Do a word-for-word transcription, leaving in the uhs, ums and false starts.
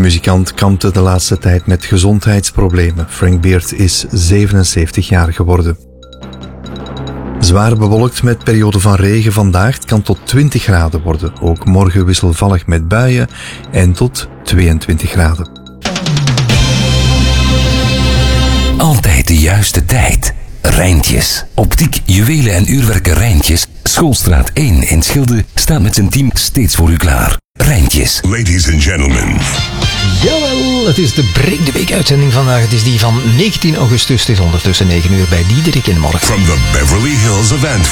muzikant kampte de laatste tijd met gezondheidsproblemen. Frank Beard is zevenenzeventig jaar geworden. Zwaar bewolkt met periode van regen vandaag. Het kan tot twintig graden worden. Ook morgen wisselvallig met buien en tot tweeëntwintig graden. Altijd de juiste tijd. Rijntjes. Optiek, juwelen en uurwerken Rijntjes. Schoolstraat één in Schilde staat met zijn team steeds voor u klaar. Rijntjes. Ladies and gentlemen. Jawel, het is de Break the Week uitzending vandaag. Het is die van negentien augustus. Het is ondertussen negen uur bij Diederik in de morgen. From the Beverly Hills of Antwerp.